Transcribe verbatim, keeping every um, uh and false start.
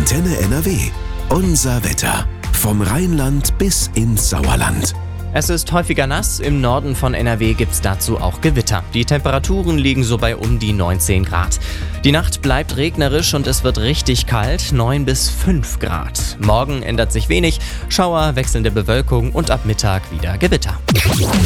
Antenne N R W. Unser Wetter. Vom Rheinland bis ins Sauerland. Es ist häufiger nass, im Norden von N R W gibt's dazu auch Gewitter. Die Temperaturen liegen so bei um die neunzehn Grad. Die Nacht bleibt regnerisch und es wird richtig kalt, neun bis fünf Grad. Morgen ändert sich wenig, Schauer, wechselnde Bewölkung und ab Mittag wieder Gewitter.